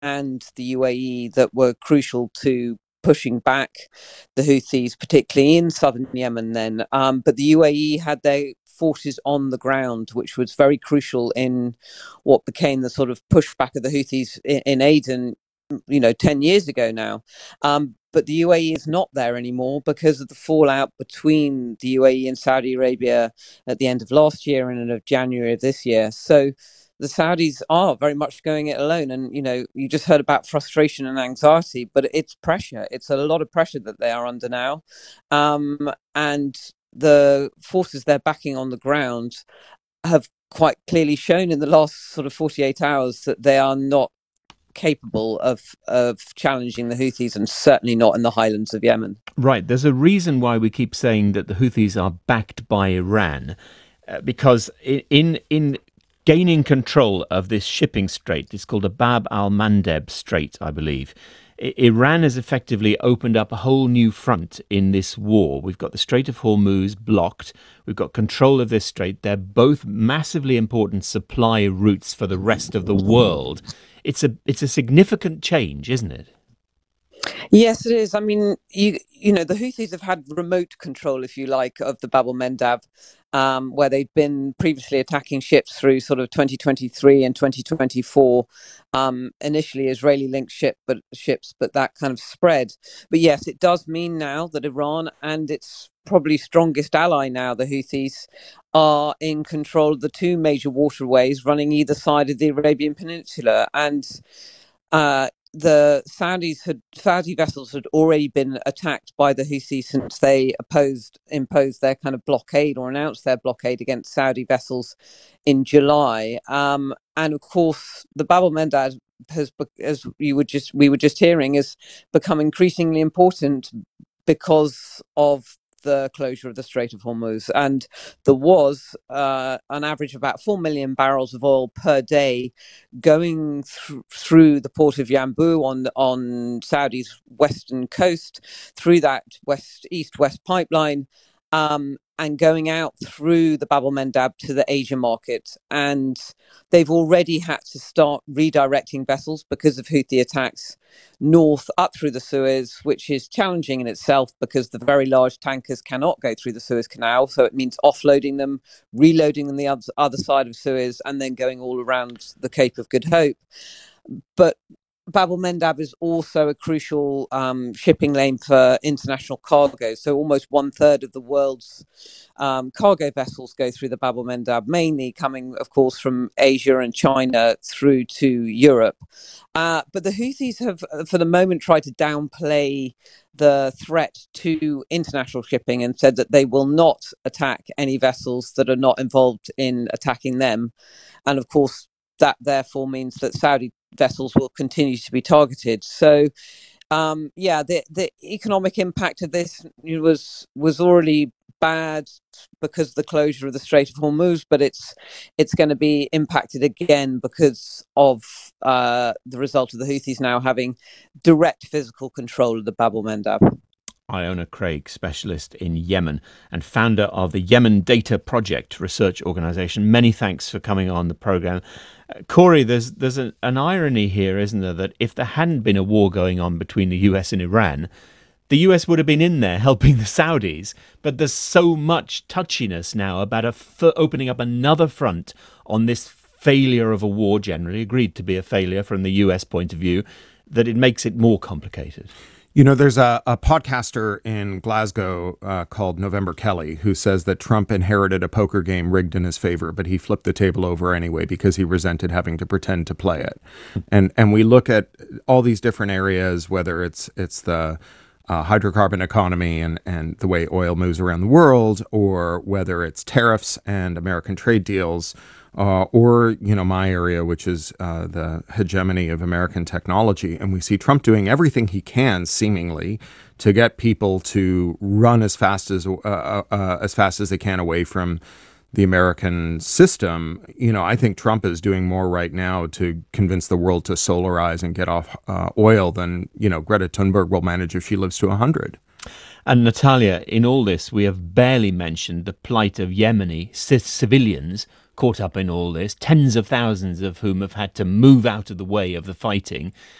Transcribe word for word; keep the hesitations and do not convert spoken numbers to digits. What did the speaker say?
and the U A E that were crucial to pushing back the Houthis, particularly in southern Yemen then. Um, but the U A E had their forces on the ground, which was very crucial in what became the sort of pushback of the Houthis in, in Aden, you know, ten years ago now. Um, but the U A E is not there anymore because of the fallout between the U A E and Saudi Arabia at the end of last year and of January of this year. So the Saudis are very much going it alone. And, you know, you just heard about frustration and anxiety, but it's pressure. It's a lot of pressure that they are under now. Um, and the forces they're backing on the ground have quite clearly shown in the last sort of forty-eight hours that they are not capable of of challenging the Houthis, and certainly not in the highlands of Yemen. Right. There's a reason why we keep saying that the Houthis are backed by Iran, uh, because in in gaining control of this shipping strait, it's called the Bab al-Mandeb Strait, I believe. I- Iran has effectively opened up a whole new front in this war. We've got the Strait of Hormuz blocked. We've got control of this strait. They're both massively important supply routes for the rest of the world. It's a it's a significant change, isn't it? Yes, it is. I mean, you you know, the Houthis have had remote control, if you like, of the Bab el Mandab, um, where they've been previously attacking ships through sort of twenty twenty-three and twenty twenty-four. Um, initially Israeli-linked ship, but ships, but that kind of spread. But yes, it does mean now that Iran and its probably strongest ally now, the Houthis, are in control of the two major waterways running either side of the Arabian Peninsula, and uh, the Saudis had Saudi vessels had already been attacked by the Houthis since they opposed imposed their kind of blockade or announced their blockade against Saudi vessels in July. Um, and of course, the Bab el Mandab has, as you were just we were just hearing, has become increasingly important because of the closure of the Strait of Hormuz. And there was uh, an average of about four million barrels of oil per day going th- through the port of Yanbu on on Saudi's western coast, through that west east west pipeline, um, and going out through the Bab el Mandab to the Asia market. And they've already had to start redirecting vessels because of Houthi attacks north up through the Suez, which is challenging in itself because the very large tankers cannot go through the Suez Canal. So it means offloading them, reloading them the other, other side of Suez, and then going all around the Cape of Good Hope. But Bab el Mandab is also a crucial um, shipping lane for international cargo. So almost one third of the world's um, cargo vessels go through the Bab el Mandab, mainly coming, of course, from Asia and China through to Europe. Uh, but the Houthis have, for the moment, tried to downplay the threat to international shipping and said that they will not attack any vessels that are not involved in attacking them. And of course, that therefore means that Saudi vessels will continue to be targeted. So, um, yeah, the the economic impact of this was was already bad because of the closure of the Strait of Hormuz, but it's it's going to be impacted again because of uh, the result of the Houthis now having direct physical control of the Bab el Mandab. Iona Craig, specialist in Yemen and founder of the Yemen Data Project research organization. Many thanks for coming on the program. Uh, Corey, there's there's an, an irony here, isn't there, that if there hadn't been a war going on between the U S and Iran, the U S would have been in there helping the Saudis. But there's so much touchiness now about a f- opening up another front on this failure of a war, generally agreed to be a failure from the U S point of view, that it makes it more complicated. You know, there's a, a podcaster in Glasgow uh, called November Kelly who says that Trump inherited a poker game rigged in his favor, but he flipped the table over anyway because he resented having to pretend to play it. And and we look at all these different areas, whether it's it's the uh, hydrocarbon economy and, and the way oil moves around the world, or whether it's tariffs and American trade deals, uh, or, you know, my area, which is uh, the hegemony of American technology. And we see Trump doing everything he can, seemingly, to get people to run as fast as uh, uh, uh, as fast as they can away from the American system. You know, I think Trump is doing more right now to convince the world to solarize and get off uh, oil than, you know, Greta Thunberg will manage if she lives to one hundred. And Natalia, in all this, we have barely mentioned the plight of Yemeni c- civilians caught up in all this, tens of thousands of whom have had to move out of the way of the fighting.